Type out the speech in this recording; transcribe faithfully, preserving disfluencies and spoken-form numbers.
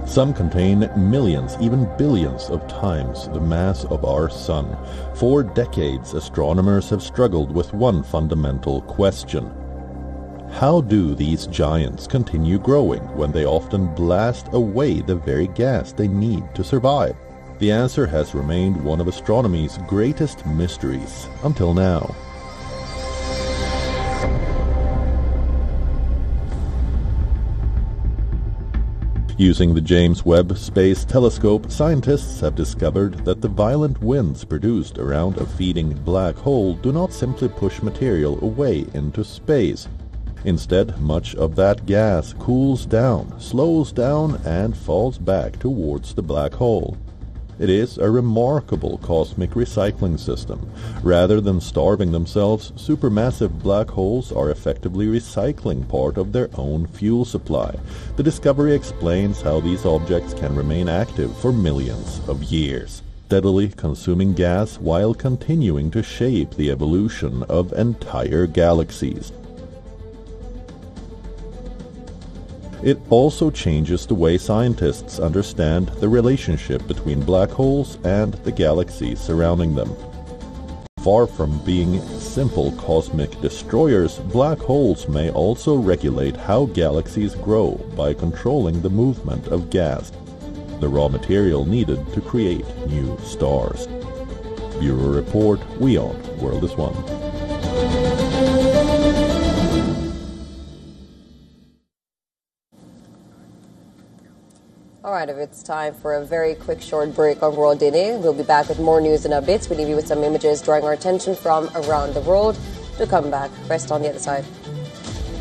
Some contain millions, even billions of times the mass of our Sun. For decades, astronomers have struggled with one fundamental question. How do these giants continue growing when they often blast away the very gas they need to survive? The answer has remained one of astronomy's greatest mysteries until now. Using the James Webb Space Telescope, scientists have discovered that the violent winds produced around a feeding black hole do not simply push material away into space. Instead, much of that gas cools down, slows down, and falls back towards the black hole. It is a remarkable cosmic recycling system. Rather than starving themselves, supermassive black holes are effectively recycling part of their own fuel supply. The discovery explains how these objects can remain active for millions of years, steadily consuming gas while continuing to shape the evolution of entire galaxies. It also changes the way scientists understand the relationship between black holes and the galaxies surrounding them. Far from being simple cosmic destroyers, black holes may also regulate how galaxies grow by controlling the movement of gas, the raw material needed to create new stars. Bureau Report, WION, World is One. All right, if it's time for a very quick short break on World Day, we'll be back with more news and updates. We leave you with some images drawing our attention from around the world. To come back, rest on the other side.